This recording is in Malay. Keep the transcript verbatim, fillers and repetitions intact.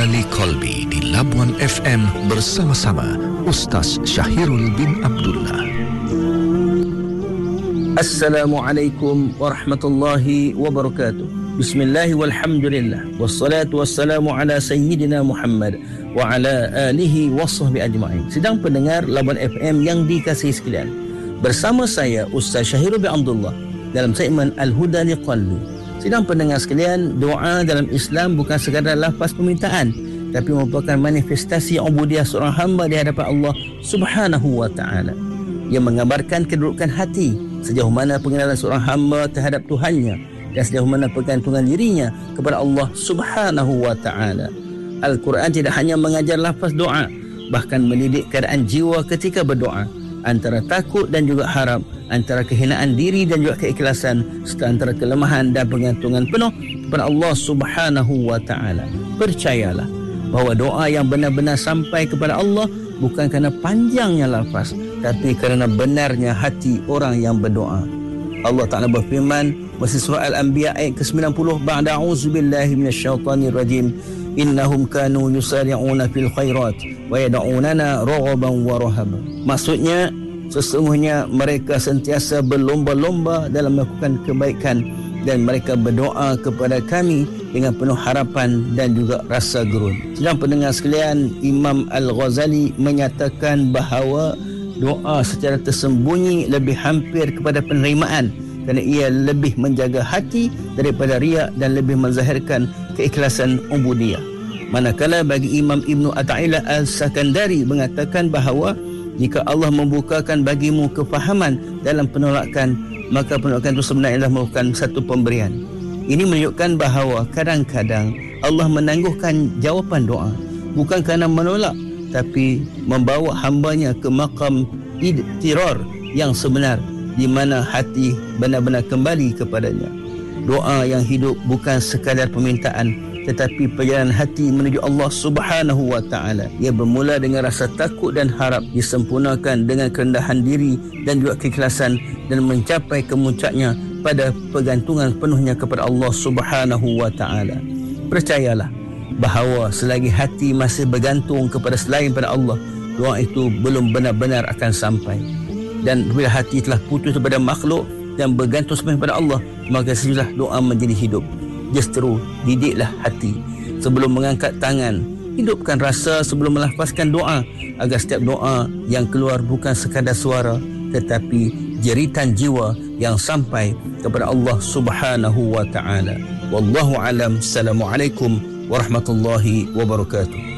Al-Huda li Qalbi di Labuan F M bersama-sama Ustaz Syahirul bin Abdullah. Assalamualaikum warahmatullahi wabarakatuh. Bismillahi walhamdulillah. Wassalatu wassalamu ala sayyidina Muhammad wa ala alihi wa sahbihi ajma'in. Sedang pendengar Labuan F M yang dikasihi sekalian, bersama saya Ustaz Syahirul bin Abdullah dalam segmen Al-Huda li Qalbi. Sedang pendengar sekalian, doa dalam Islam bukan sekadar lafaz permintaan, tapi merupakan manifestasi ubudiah seorang hamba di hadapan Allah Subhanahu wa taala. Ia menggambarkan kedudukan hati, sejauh mana pengenalan seorang hamba terhadap Tuhannya dan sejauh mana pergantungan dirinya kepada Allah Subhanahu wa taala. Al-Quran tidak hanya mengajar lafaz doa, bahkan mendidik keadaan jiwa ketika berdoa, antara takut dan juga harap, antara kehinaan diri dan juga keikhlasan, serta antara kelemahan dan pergantungan penuh kepada Allah Subhanahu wa taala. Percayalah bahawa doa yang benar-benar sampai kepada Allah bukan kerana panjangnya lafaz, tapi kerana benarnya hati orang yang berdoa. Allah Taala berfirman dalam surah Al-Anbiya ayat ke sembilan puluh, ba'da a'udzubillahi minasyaitonir rajim, innahum kanu yusari'una fil khairat wa yad'unana raghaban wa rahaban. Maksudnya, sesungguhnya mereka sentiasa berlomba-lomba dalam melakukan kebaikan dan mereka berdoa kepada kami dengan penuh harapan dan juga rasa gerun. Sedang pendengar sekalian, Imam Al-Ghazali menyatakan bahawa doa secara tersembunyi lebih hampir kepada penerimaan kerana ia lebih menjaga hati daripada riak dan lebih menzahirkan keikhlasan ubudiyah. Manakala bagi Imam Ibnu Athaillah Al-Sakandari mengatakan bahawa jika Allah membukakan bagimu kefahaman dalam penolakan, maka penolakan itu sebenarnya adalah merupakan satu pemberian. Ini menunjukkan bahawa kadang-kadang Allah menangguhkan jawapan doa bukan kerana menolak, tapi membawa hambanya ke makam idtirar yang sebenar, di mana hati benar-benar kembali kepadanya. Doa yang hidup bukan sekadar permintaan, tetapi perjalanan hati menuju Allah Subhanahu wa taala. Ia bermula dengan rasa takut dan harap, disempurnakan dengan kerendahan diri dan juga keikhlasan, dan mencapai kemuncaknya pada pergantungan penuhnya kepada Allah Subhanahu wa taala. Percayalah bahawa selagi hati masih bergantung kepada selain pada Allah, doa itu belum benar-benar akan sampai. Dan bila hati telah putus kepada makhluk dan bergantung sepenuhnya pada Allah, maka sejujurnya doa menjadi hidup. Justru didiklah hati sebelum mengangkat tangan, hidupkan rasa sebelum melafazkan doa, agar setiap doa yang keluar bukan sekadar suara, tetapi jeritan jiwa yang sampai kepada Allah Subhanahu wa taala. Wallahu alam. Assalamualaikum warahmatullahi wabarakatuh.